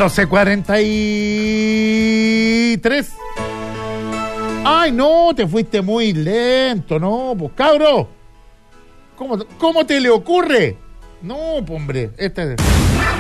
12:43. Ay, no, te fuiste muy lento, no, pues cabro. ¿Cómo te le ocurre? No, pues hombre,